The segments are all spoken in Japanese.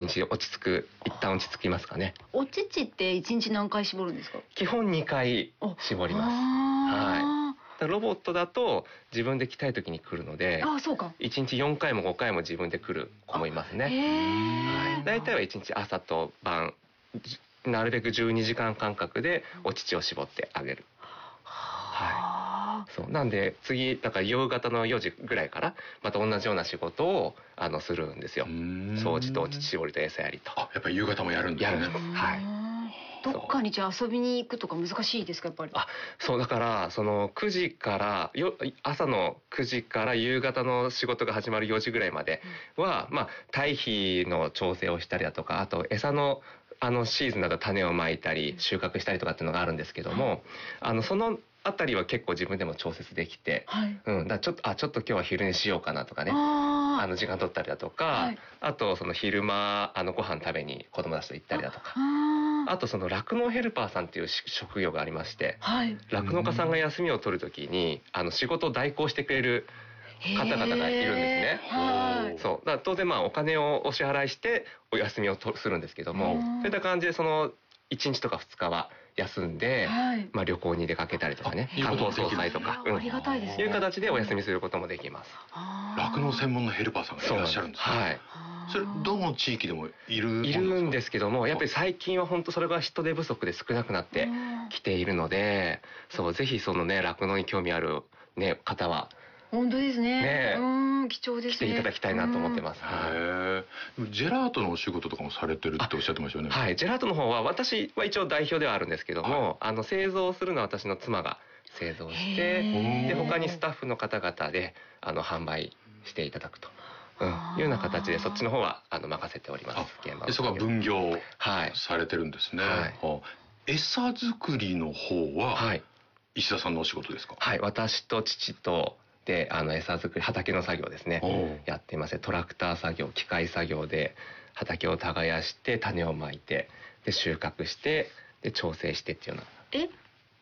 日落ち着く、一旦落ち着きますかね。 お乳って1日何回絞るんですか？ 基本2回絞ります。はい。ロボットだと自分で来たい時に来るので、 そうか。 1日4回も5回も自分で来る子もいますね。はい。大体は1日朝と晩、なるべく12時間間隔でお乳を絞ってあげる。はい。そうなんで次だから夕方の4時ぐらいからまた同じような仕事をするんですよ。掃除とお乳絞りと餌やりと。 やっぱり夕方もやるんですね。 やるんです。はい。 どっかにじゃあ遊びに行くとか難しいですか、やっぱり。 そうだからその9時から朝の9時から夕方の仕事が始まる4時ぐらいまでは、堆肥の調整をしたりだとか、あと餌のシーズンだと種をまいたり収穫したりとかっていうのがあるんですけども、そのあたりは結構自分でも調節できて、だちょっと今日は昼寝しようかなとかね、時間取ったりだとか、あとその昼間ご飯食べに子供たちと行ったりだとか、あとその酪農ヘルパーさんっていう職業がありまして、酪農家さんが休みを取るときに仕事を代行してくれる方々がいるんですね。そうだから当然お金をお支払いしてお休みをするんですけども、そういった感じでその1日とか2日は休んで、旅行に出かけたりとかね、観光総裁とか、 ありがたいですね。 いう形でお休みすることもできます。 酪農専門のヘルパーさんがいらっしゃるんですね。はい。それどの地域でもいるんですけども、やっぱり最近は本当それが人手不足で少なくなってきているので、そうぜひそのね酪農に興味あるね方は本当ですね。貴重ですね。 来ていただきたいなと思ってます。 ジェラートのお仕事とかもされてるっておっしゃってましたよね。 はい、ジェラートの方は私は一応代表ではあるんですけども、製造するのは私の妻が製造して、で他にスタッフの方々で販売していただくと。いうような形でそっちの方は任せております。 でそこは分業されてるんですね。餌作りの方は石田さんのお仕事ですか？ はい、私と父とで餌作り、畑の作業ですね、やっています。トラクター作業、機械作業で畑を耕して種をまいて、で収穫してで調整してっていうような。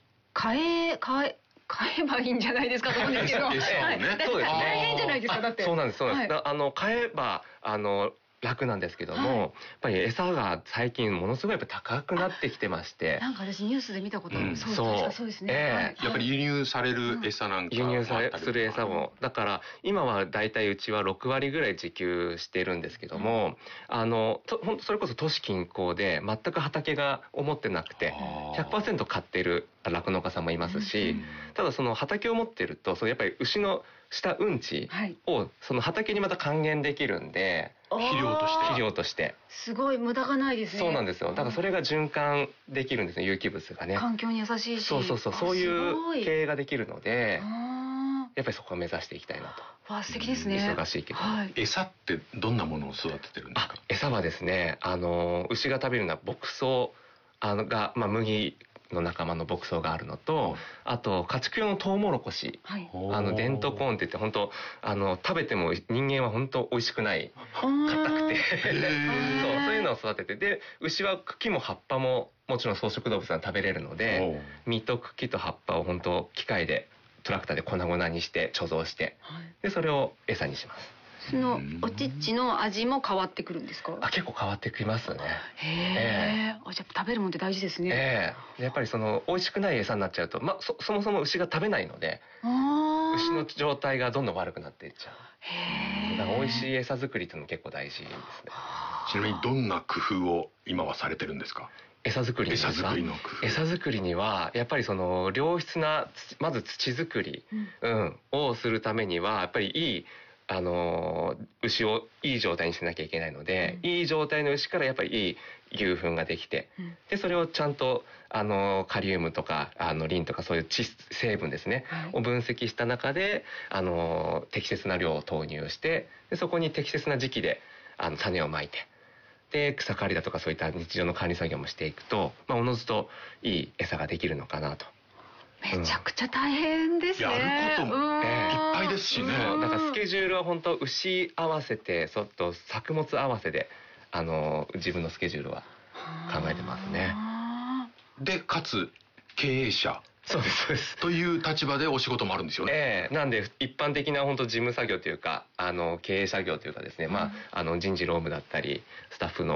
買えばいいんじゃないですかと思うんですけど。そうですね。大変じゃないですか、だって。 そうなんです、そうなんです。買えば楽なんですけども、やっぱり餌が最近ものすごいやっぱ高くなってきてまして、 なんか私ニュースで見たことある。そうですね。 やっぱり輸入される餌なんか輸入する餌もだから今はだいたいうちは6割ぐらい自給してるんですけども、それこそ都市近郊で全く畑が思ってなくて 100% 買ってる酪農家さんもいますし、ただその畑を持ってるとやっぱり牛のしたうんちをその畑にまた還元できるんで、 肥料としてすごい無駄がないですね。 そうなんですよ。だからそれが循環できるんですね、有機物がね。 環境に優しいし、 そういう経営ができるので、やっぱりそこを目指していきたいなと。 素敵ですね。 忙しいけど。 餌ってどんなものを育ててるんですか？ 餌はですね、牛が食べるのは牧草が麦の仲間の牧草があるのと、あと家畜用のトウモロコシ、デントコーンって言って本当食べても人間は本当美味しくない硬くてそういうのを育てて、で牛は茎も葉っぱももちろん草食動物が食べれるので、実と茎と葉っぱを本当機械でトラクターで粉々にして貯蔵して、でそれを餌にします。 そのお乳の味も変わってくるんですか？ 結構変わってきますね。 じゃあ食べるもんって大事ですね。 やっぱり美味しくない餌になっちゃうと、そもそも牛が食べないので、牛の状態がどんどん悪くなっていっちゃう。だから美味しい餌作りっていうのも結構大事ですね。 ちなみにどんな工夫を今はされてるんですか？ 餌作りの工夫。餌作りにはやっぱり良質なまず土作り、をするためにはやっぱりいい牛をいい状態にしなきゃいけないので、いい状態の牛からやっぱりいい牛糞ができて、でそれをちゃんとカリウムとかリンとかそういう成分ですね、を分析した中で適切な量を投入して、でそこに適切な時期で種をまいて、で草刈りだとかそういった日常の管理作業もしていくと、おのずといい餌ができるのかなと。 めちゃくちゃ大変ですね。 やることもいっぱいですしね。 だからスケジュールは本当牛合わせて作物合わせで自分のスケジュールは考えてますね。 でかつ経営者そうですという立場でお仕事もあるんですよね。 なんで一般的な本当事務作業というか経営作業というかですね、人事労務だったりスタッフの